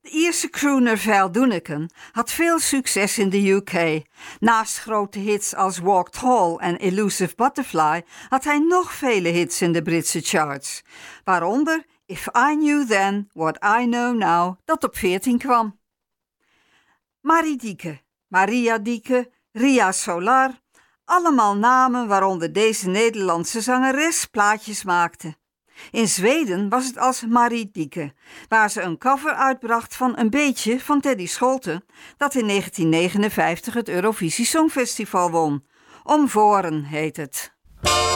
De Ierse crooner Val Doonican had veel succes in de UK. Naast grote hits als Walk Tall en Elusive Butterfly had hij nog vele hits in de Britse charts. Waaronder If I Knew Then What I Know Now, dat op 14 kwam. Marie Dieke, Maria Dieke, Ria Solar, allemaal namen waaronder deze Nederlandse zangeres plaatjes maakte. In Zweden was het als Marie Dieke, waar ze een cover uitbracht van Een beetje van Teddy Scholten, dat in 1959 het Eurovisie Songfestival won. Om Voren heet het.